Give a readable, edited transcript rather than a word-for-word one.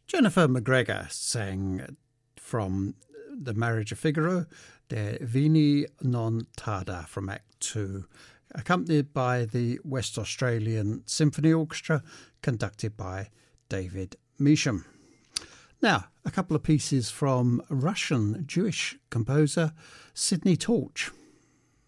Jennifer McGregor sang from The Marriage of Figaro, De Vini non Tarda from Act 2, accompanied by the West Australian Symphony Orchestra, conducted by David Measham. Now, a couple of pieces from Russian Jewish composer Sidney Torch.